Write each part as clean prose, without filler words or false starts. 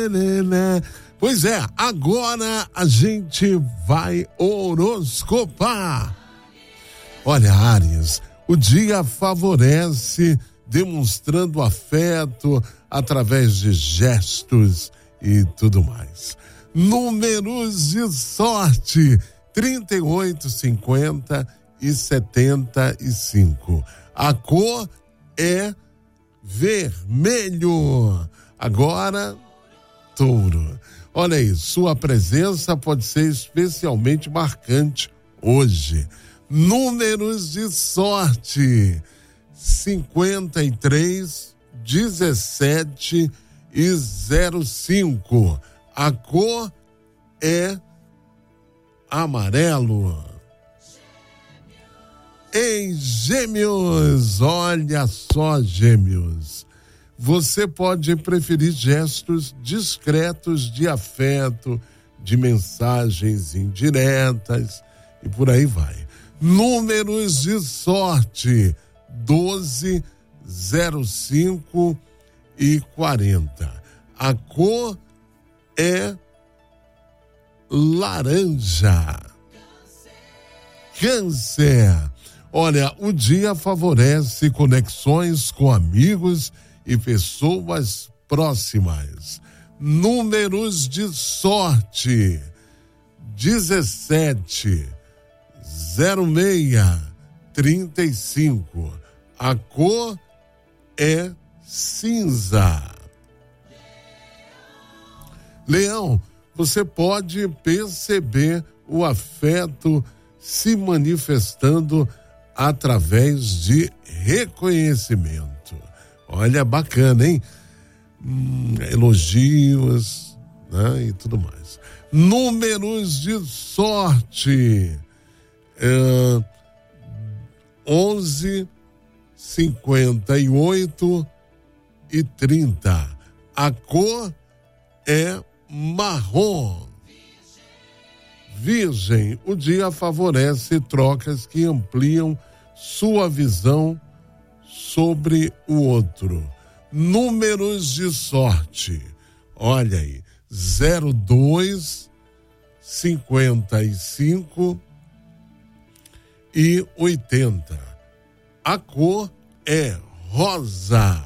Pois é, agora a gente vai horoscopar. Olha, Áries, o dia favorece demonstrando afeto através de gestos e tudo mais. Números de sorte: 38, 50 e 75. A cor é vermelho. Agora, Touro. Olha aí, sua presença pode ser especialmente marcante hoje. Números de sorte: 53, 17 e 05. A cor é amarelo. Em Gêmeos, olha só, Gêmeos, você pode preferir gestos discretos de afeto, de mensagens indiretas e por aí vai. Números de sorte: 12, 05 e 40. A cor é laranja. Câncer. Olha, o dia favorece conexões com amigos e pessoas próximas. Números de sorte: 17, 06, 35. A cor é cinza. Leão, você pode perceber o afeto se manifestando através de reconhecimento. Olha, bacana, hein? Elogios, né? E tudo mais. Números de sorte: 11, 58 e 30. A cor é marrom. Virgem, o dia favorece trocas que ampliam sua visão sobre o outro. Números de sorte: olha aí, 02, 55 e 80. A cor é rosa.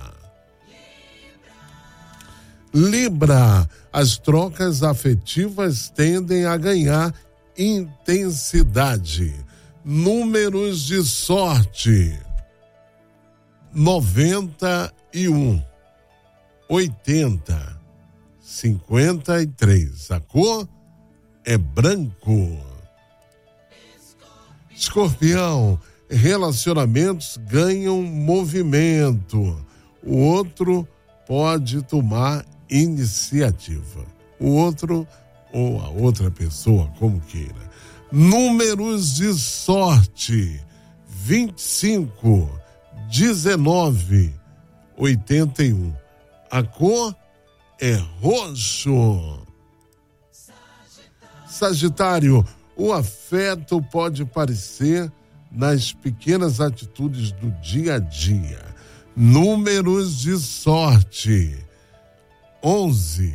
Libra, as trocas afetivas tendem a ganhar intensidade. Números de sorte: 91, 80, 53. A cor é branco. Escorpião, relacionamentos ganham movimento. O outro pode tomar iniciativa. O outro ou a outra pessoa, como queira. Números de sorte: 25, 19, 81. A cor é roxo. Sagitário, o afeto pode aparecer nas pequenas atitudes do dia a dia. Números de sorte: 11,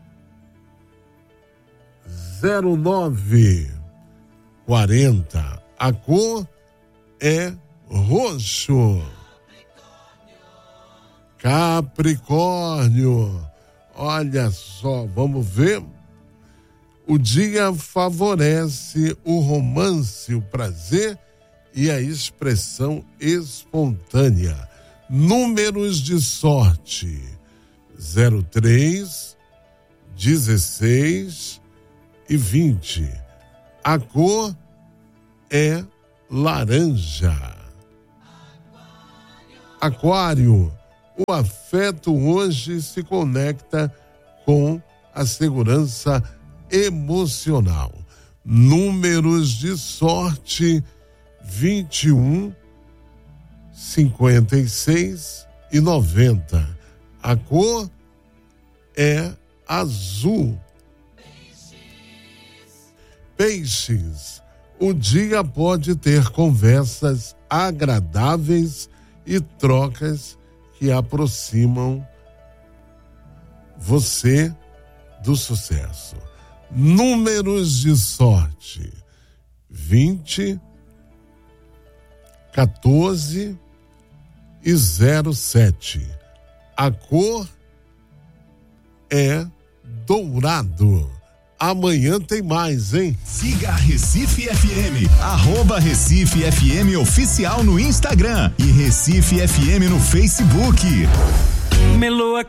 09, 40. A cor é roxo. Capricórnio, olha só, vamos ver. O dia favorece o romance, o prazer e a expressão espontânea. Números de sorte: 03, 16 e 20. A cor é laranja. Aquário, o afeto hoje se conecta com a segurança emocional. Números de sorte: 21, 56 e 90. A cor é azul. Peixes, o dia pode ter conversas agradáveis e trocas que aproximam você do sucesso. Números de sorte: 20, 14 e 07. A cor é dourado. Amanhã tem mais, hein? Siga a Recife FM, @Recife FM Oficial no Instagram e Recife FM no Facebook. Meloa